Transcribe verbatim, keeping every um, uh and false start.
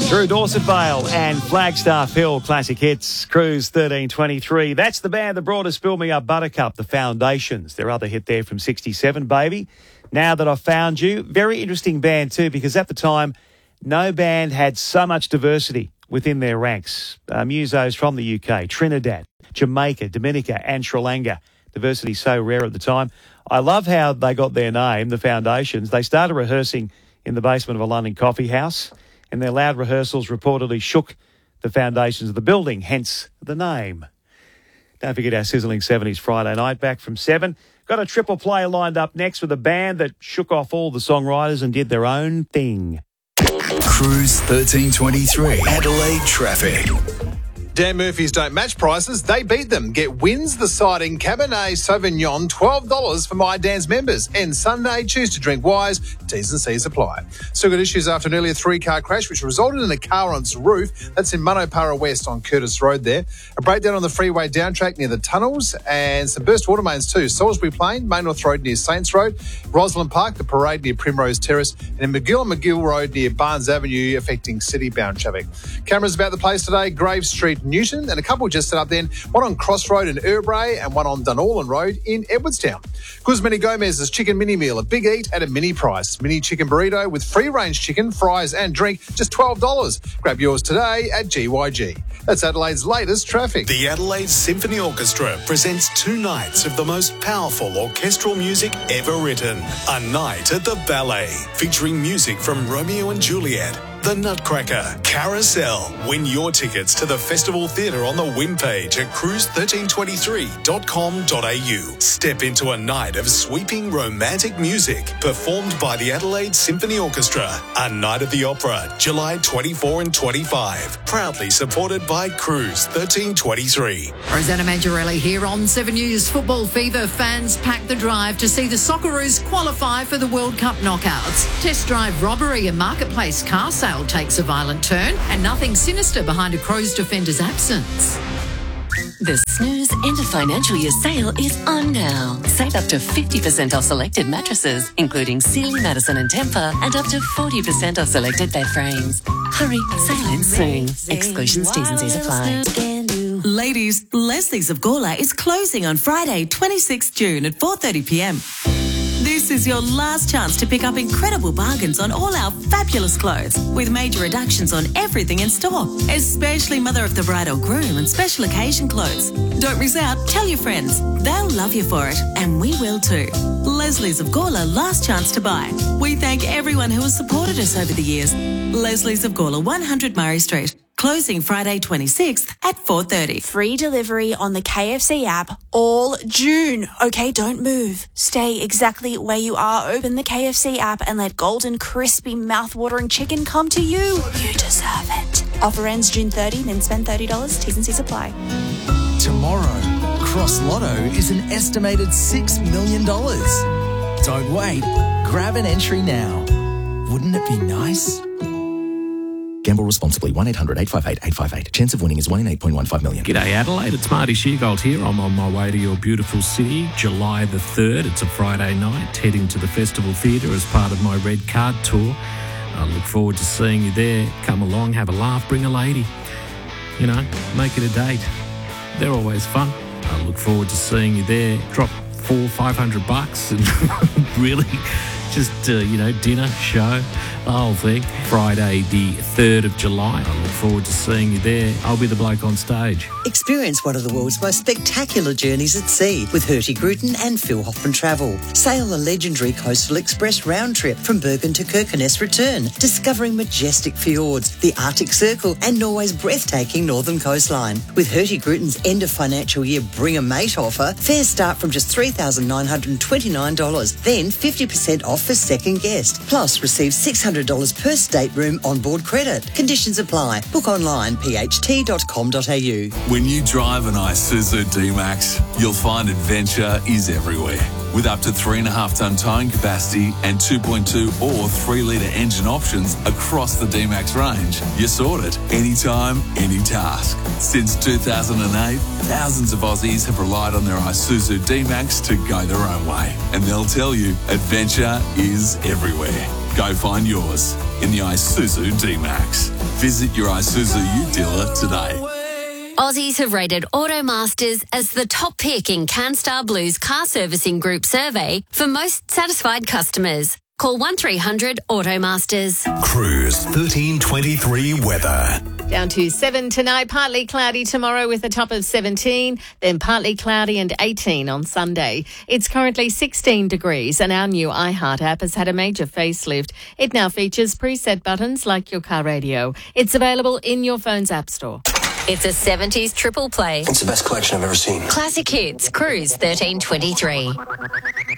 Through Dorset Vale and Flagstaff Hill, classic hits, Cruise thirteen twenty-three. That's the band that brought us Fill Me Up Buttercup, The Foundations. Their other hit there from sixty-seven, Baby. Now That I've Found You. Very interesting band too, because at the time, no band had so much diversity within their ranks. Uh, musos from the U K, Trinidad, Jamaica, Dominica and Sri Lanka. Diversity so rare at the time. I love how they got their name, The Foundations. They started rehearsing in the basement of a London coffee house, and their loud rehearsals reportedly shook the foundations of the building, hence the name. Don't forget our Sizzling seventies Friday night, back from seven. Got a triple play lined up next with a band that shook off all the songwriters and did their own thing. Cruise thirteen twenty-three, Adelaide traffic. Dan Murphy's don't match prices, they beat them. Get Wins the Siding Cabernet Sauvignon, twelve dollars for My Dan's members. And Sunday, choose to drink wise. T's and C's apply. Still got issues after an earlier three-car crash, which resulted in a car on its roof. That's in Manopara West on Curtis Road there. A breakdown on the freeway downtrack near the tunnels, and some burst water mains too. Salisbury Plain, Main North Road near Saints Road, Roslyn Park, the parade near Primrose Terrace, and in McGill and McGill Road near Barnes Avenue, affecting city-bound traffic. Cameras about the place today, Grave Street, Newton, and a couple just set up then, one on Cross Road in Urbray and one on Dunallen Road in Edwardstown. Guzmini Gomez's Chicken Mini Meal, a big eat at a mini price. Mini chicken burrito with free-range chicken, fries and drink, just twelve dollars. Grab yours today at G Y G. That's Adelaide's latest traffic. The Adelaide Symphony Orchestra presents two nights of the most powerful orchestral music ever written. A night at the Ballet, featuring music from Romeo and Juliet, The Nutcracker, Carousel. Win your tickets to the Festival Theatre on the win page at cruise thirteen twenty-three dot com dot a u. Step into a night of sweeping romantic music performed by the Adelaide Symphony Orchestra. A Night at the Opera, July twenty-fourth and twenty-fifth. Proudly supported by Cruise thirteen twenty-three. Rosanna Mangiarelli here on seven News. Football fever fans pack the drive to see the Socceroos qualify for the World Cup knockouts. Test drive robbery and marketplace car sale takes a violent turn, and nothing sinister behind a Crows defender's absence. The Snooze end of financial year sale is on now. Save up to fifty percent off selected mattresses, including Sealy, Madison and Tempur, and up to forty percent off selected bed frames. Hurry, sale ends soon. Exclusions, T's and C's apply. Ladies, Leslie's of Gawler is closing on Friday, twenty-sixth of June at four thirty p m. This is your last chance to pick up incredible bargains on all our fabulous clothes, with major reductions on everything in store, especially mother of the bride or groom and special occasion clothes. Don't miss out. Tell your friends. They'll love you for it, and we will too. Leslie's of Gawler, last chance to buy. We thank everyone who has supported us over the years. Leslie's of Gawler, one hundred Murray Street. Closing Friday twenty-sixth at four thirty. Free delivery on the K F C app all June. Okay, don't move. Stay exactly where you are. Open the K F C app and let golden, crispy, mouth-watering chicken come to you. You deserve it. Offer ends June thirtieth, then spend thirty dollars. T's and C's apply. Tomorrow, Cross Lotto is an estimated six million dollars. Don't wait. Grab an entry now. Wouldn't it be nice? Gamble responsibly. one eight hundred eight five eight eight five eight. Chance of winning is one in eight point one five million. G'day Adelaide, it's Marty Sheargold here. I'm on my way to your beautiful city, July the third. It's a Friday night, heading to the Festival Theatre as part of my Red Card tour. I look forward to seeing you there. Come along, have a laugh, bring a lady. You know, make it a date. They're always fun. I look forward to seeing you there. Drop four, five hundred bucks and really just, uh, you know, dinner, show, the whole thing. Friday the third of July. I look forward to seeing you there. I'll be the bloke on stage. Experience one of the world's most spectacular journeys at sea with Hurtigruten and Phil Hoffman Travel. Sail the legendary Coastal Express round trip from Bergen to Kirkenes return, discovering majestic fjords, the Arctic Circle and Norway's breathtaking northern coastline. With Hurtigruten's end of financial year Bring a Mate offer, fares start from just three thousand nine hundred twenty-nine dollars, then fifty percent off for second guest. Plus, receive six hundred dollars per stateroom onboard credit. Conditions apply. Book online, p h t dot com dot a u. When you drive an Isuzu D-Max, you'll find adventure is everywhere. With up to three and a half tonne towing capacity and two point two or three litre engine options across the D-Max range, you're sorted. Anytime, any task. Since two thousand eight, thousands of Aussies have relied on their Isuzu D-Max to go their own way. And they'll tell you, adventure is everywhere. Go find yours in the Isuzu D-Max. Visit your Isuzu U dealer today. Aussies have rated Automasters as the top pick in CanStar Blue's car servicing group survey for most satisfied customers. Call one three hundred Automasters. Cruise thirteen twenty-three weather. Down to seven tonight, partly cloudy tomorrow with a top of seventeen, then partly cloudy and eighteen on Sunday. It's currently sixteen degrees and our new iHeart app has had a major facelift. It now features preset buttons like your car radio. It's available in your phone's app store. It's a seventies triple play. It's the best collection I've ever seen. Classic hits, Cruise thirteen twenty-three.